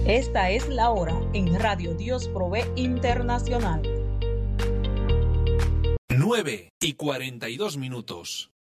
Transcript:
Esta es la hora en Radio Dios Provee Internacional. 9:42.